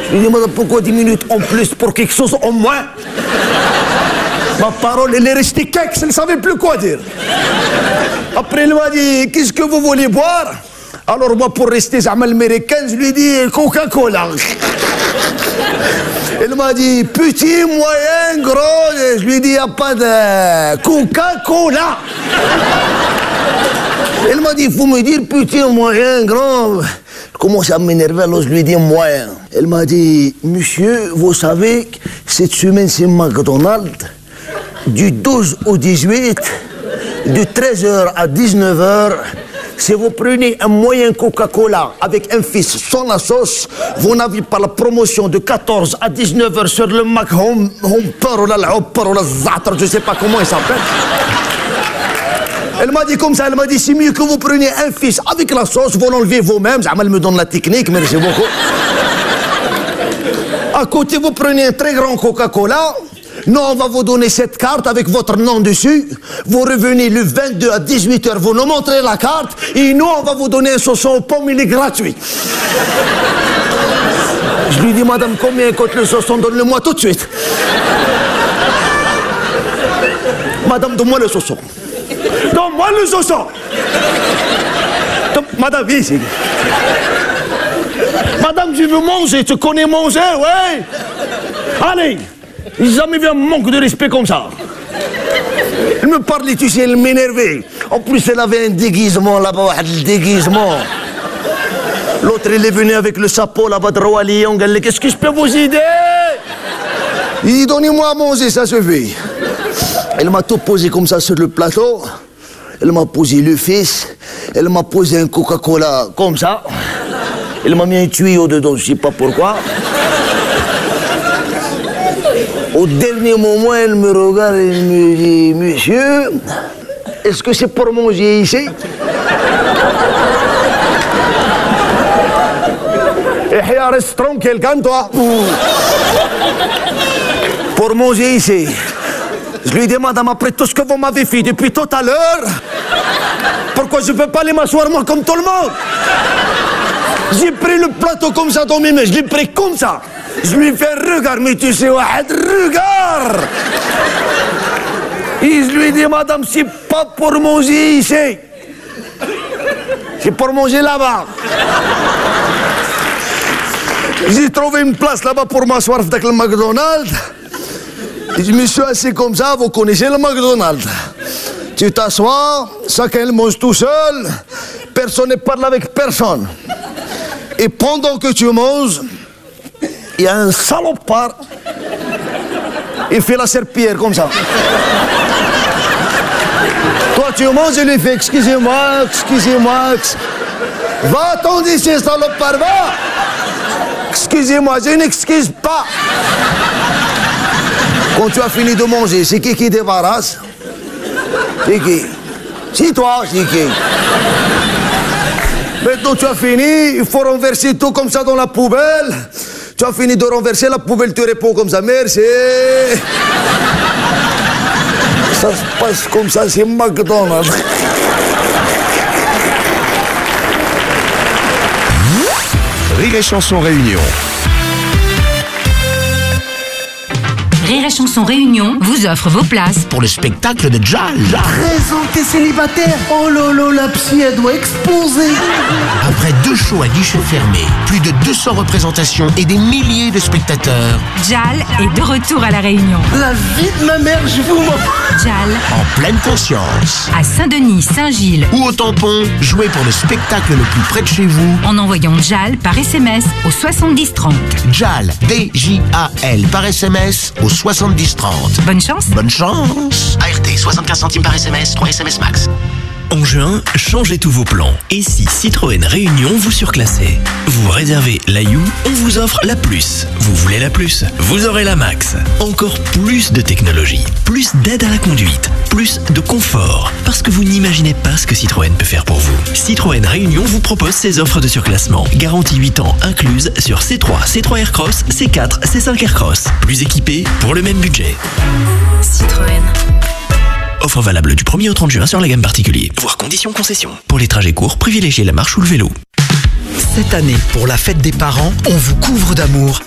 Je lui dis, madame, pourquoi 10 minutes en plus pour quelque chose en moins? Ma parole, elle est restée kex, elle ne savait plus quoi dire. Après, elle m'a dit, qu'est-ce que vous voulez boire? Alors moi, pour rester américain, je lui ai dit Coca-Cola. Elle m'a dit petit, moyen, gros. Je lui ai dit, il n'y a pas de Coca-Cola. Elle m'a dit, il faut me dire petit, moyen, grand. Je commence à m'énerver, alors je lui ai dit moyen. Elle m'a dit, monsieur, vous savez, cette semaine, c'est McDonald's. Du 12 au 18, de 13h à 19h, si vous prenez un moyen Coca-Cola avec un fils sans la sauce, vous n'avez pas la promotion de 14 à 19h sur le Mac Homper ou la Hopper ou la Zatra, je ne sais pas comment il s'appelle. Elle m'a dit comme ça, elle m'a dit, c'est mieux que vous preniez un fils avec la sauce, vous l'enlevez vous-même. Elle me donne la technique, merci beaucoup. À côté, vous prenez un très grand Coca-Cola. Nous, on va vous donner cette carte avec votre nom dessus. Vous revenez le 22 à 18h, vous nous montrez la carte. Et nous, on va vous donner un saucisson aux pommes, il est gratuit. Je lui dis, madame, combien coûte le saucisson? Donne-le-moi tout de suite. Madame, donne-moi le saucisson. Donne-moi le saucisson. Madame, viens ici. Madame, je veux manger. Tu connais manger, ouais? Allez. J'ai jamais vu un manque de respect comme ça. Elle me parlait, tu sais, elle m'énervait. En plus, elle avait un déguisement là-bas, un déguisement. L'autre, elle est venue avec le chapeau là-bas de Roi Lion. Elle dit, qu'est-ce que je peux vous aider? Il dit, donnez-moi à manger, ça suffit. Elle m'a tout posé comme ça sur le plateau. Elle m'a posé le fils. Elle m'a posé un Coca-Cola comme ça. Elle m'a mis un tuyau dedans, je ne sais pas pourquoi. Au dernier moment, elle me regarde et elle me dit, monsieur, est-ce que c'est pour manger ici? Et reste tranquille, calme-toi. Pour manger ici. Je lui dis, madame, après tout ce que vous m'avez fait depuis tout à l'heure, pourquoi je ne peux pas aller m'asseoir moi comme tout le monde? J'ai pris le plateau comme ça dans mes mains, je l'ai pris comme ça. Je lui fais regarde, mais tu sais, regarde. Et je lui dis, madame, c'est pas pour manger ici. C'est pour manger là-bas. J'ai trouvé une place là-bas pour m'asseoir avec le McDonald's. Et je me suis assis comme ça, vous connaissez le McDonald's. Tu t'assois, chacun mange tout seul, personne ne parle avec personne. Et pendant que tu manges, il y a un salopard. Il fait la serpillière comme ça. Toi, tu manges, il lui fait excusez-moi, excusez-moi. Va-t'en d'ici, salopard, va. Excusez-moi, je n'excuse pas. Quand tu as fini de manger, c'est qui débarrasse? C'est qui? C'est toi, c'est qui? Maintenant, tu as fini, il faut renverser tout comme ça dans la poubelle. Tu as fini de renverser, la poubelle te répond comme ça. Merci. Ça se passe comme ça, c'est McDonald's. Rire et Chanson Réunion. Rire et Chanson Réunion vous offre vos places pour le spectacle de Jal. Présenté célibataire. Oh lolo, la psy, elle doit exploser. Après 2 shows à guichet fermé, plus de 200 représentations et des milliers de spectateurs. Jal est de retour à La Réunion. La vie de ma mère, je vous m'en... Jal. En pleine conscience. À Saint-Denis, Saint-Gilles ou au Tampon, jouez pour le spectacle le plus près de chez vous. En envoyant Jal par SMS au 70 30. Jal, D-J-A-L par SMS au 70 30. Bonne chance. Bonne chance. ART, 75 centimes par SMS, 3 SMS max. En juin, changez tous vos plans. Et si Citroën Réunion vous surclassait? Vous réservez la You, on vous offre la Plus. Vous voulez la Plus? Vous aurez la Max. Encore plus de technologie, plus d'aide à la conduite, plus de confort. Parce que vous n'imaginez pas ce que Citroën peut faire pour vous. Citroën Réunion vous propose ses offres de surclassement. Garantie 8 ans incluse sur C3, C3 Aircross, C4, C5 Aircross. Plus équipé pour le même budget. Citroën. Offre valable du 1er au 30 juin sur la gamme particulier. Voir conditions concession. Pour les trajets courts, privilégiez la marche ou le vélo. Cette année, pour la fête des parents, on vous couvre d'amour